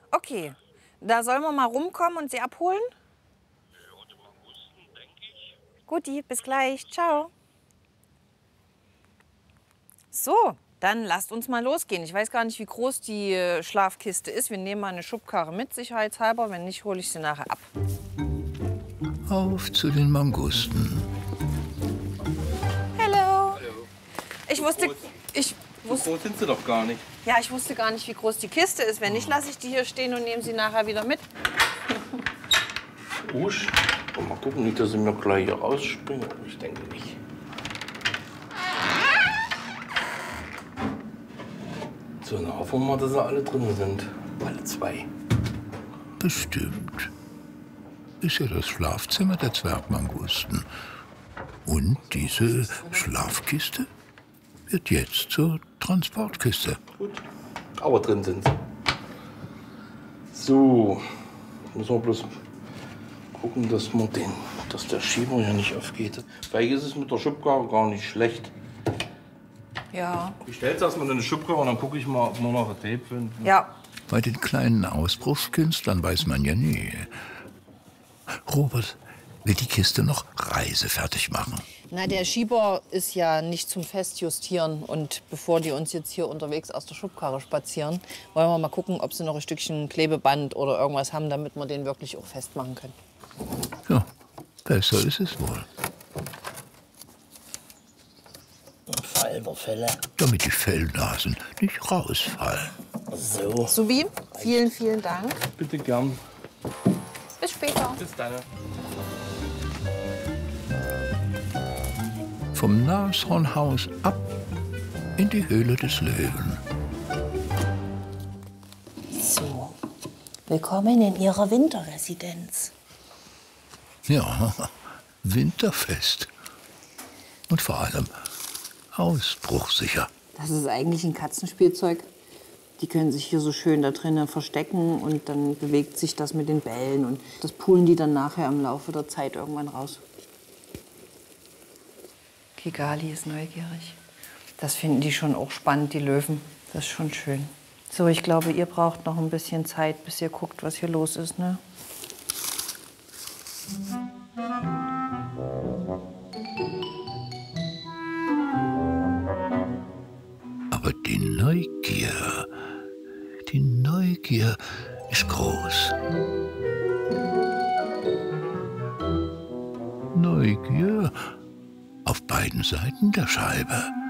Okay. Da sollen wir mal rumkommen und sie abholen? Guti, bis gleich. Ciao. So, dann lasst uns mal losgehen. Ich weiß gar nicht, wie groß die Schlafkiste ist. Wir nehmen mal eine Schubkarre mit, sicherheitshalber. Wenn nicht, hole ich sie nachher ab. Auf zu den Mangusten. Hallo. Ich wusste... So groß sind sie doch gar nicht. Ja, ich wusste gar nicht, wie groß die Kiste ist. Wenn nicht, lasse ich die hier stehen und nehme sie nachher wieder mit. Usch. Mal gucken, nicht, dass sie mir gleich hier rausspringen. Ich denke nicht. So, dann hoffen wir mal, dass sie alle drin sind. Alle 2. Bestimmt. Ist ja das Schlafzimmer der Zwergmangusten. Und diese Schlafkiste wird jetzt zur Transportkiste. Gut. Aber drin sind sie. So. Müssen wir bloß gucken, dass der Schieber ja nicht aufgeht. Vielleicht ist es mit der Schubkarre gar nicht schlecht. Ja. Ich stelle es erstmal in eine Schubkarre und dann gucke ich mal, ob wir noch ein Tape finden. Ja. Bei den kleinen Ausbruchskünstlern weiß man ja nie. Robert will die Kiste noch reisefertig machen. Na, der Schieber ist ja nicht zum Festjustieren. Und bevor die uns jetzt hier unterwegs aus der Schubkarre spazieren, wollen wir mal gucken, ob sie noch ein Stückchen Klebeband oder irgendwas haben, damit wir den wirklich auch festmachen können. Ja, besser ist es wohl. Fälle. Damit die Fellnasen nicht rausfallen. So. Subi, vielen, vielen Dank. Bitte gern. Bis später. Bis dann. Vom Nashornhaus ab in die Höhle des Löwen. So, willkommen in Ihrer Winterresidenz. Ja, winterfest. Und vor allem ausbruchsicher. Das ist eigentlich ein Katzenspielzeug. Die können sich hier so schön da drinnen verstecken und dann bewegt sich das mit den Bällen und das poolen die dann nachher im Laufe der Zeit irgendwann raus. Kigali ist neugierig. Das finden die schon auch spannend, die Löwen. Das ist schon schön. So, ich glaube, ihr braucht noch ein bisschen Zeit, bis ihr guckt, was hier los ist, ne? Aber die Neugier ist groß. Neugier auf beiden Seiten der Scheibe.